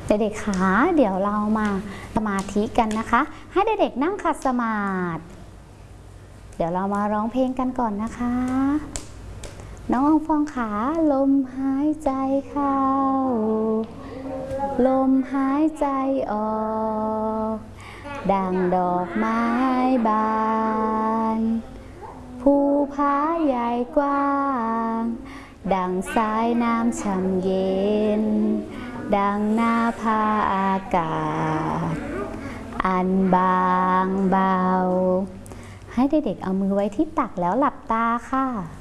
เด็กๆคะเดี๋ยวเรามาสมาธิกันนะคะ ให้เด็กๆนั่งขัดสมาธิเดี๋ยวเรามาร้องเพลงกันก่อนนะคะ น้องอองฟองขาลมหายใจเข้าลมหายใจออกดังดอกไม้บานภูผาใหญ่กว้างดังสายน้ำช่ำเย็นดังหน้าผาอากาศอันบางเบาให้เด็กๆเอามือไว้ที่ตักแล้วหลับตาค่ะ